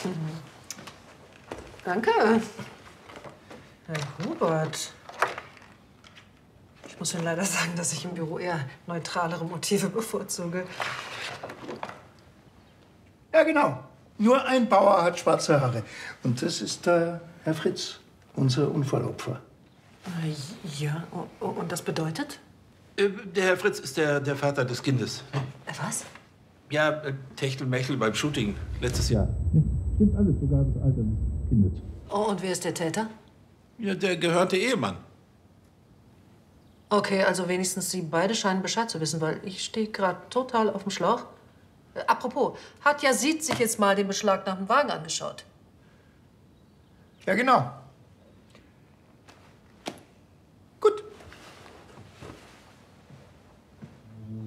Danke. Herr Hubert. Ich muss Ihnen leider sagen, dass ich im Büro eher neutralere Motive bevorzuge. Ja, genau. Nur ein Bauer hat schwarze Haare. Und das ist der Herr Fritz, unser Unfallopfer. Ja, und das bedeutet? Der Herr Fritz ist der Vater des Kindes. Was? Ja, Techtelmechtel beim Shooting letztes Jahr. Stimmt alles, sogar das Alter des Kindes. Oh, und wer ist der Täter? Ja, der gehörte Ehemann. Okay, also wenigstens Sie beide scheinen Bescheid zu wissen, weil ich stehe gerade total auf dem Schlauch. Apropos, hat ja Sied sich jetzt mal den beschlagnahmten Wagen angeschaut? Ja, genau.